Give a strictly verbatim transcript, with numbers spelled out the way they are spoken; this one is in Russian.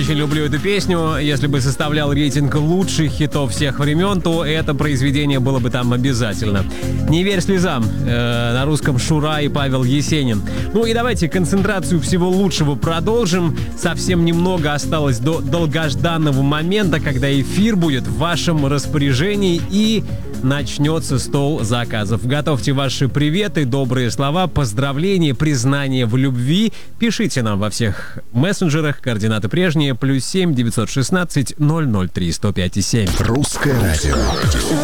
очень люблю эту песню. Если бы составлял рейтинг лучших хитов всех времен, то это произведение было бы там обязательно. «Не верь слезам», э, на русском Шура и Павел Есенин. Ну и давайте концентрацию всего лучшего продолжим. Совсем немного осталось до долгожданного момента, когда эфир будет в вашем распоряжении и начнется стол заказов. Готовьте ваши приветы, добрые слова, поздравления, признания в любви. Пишите нам во всех мессенджерах. Координаты прежние. Плюс семь девятьсот шестнадцать ноль ноль три сто пять и семь. Русское радио.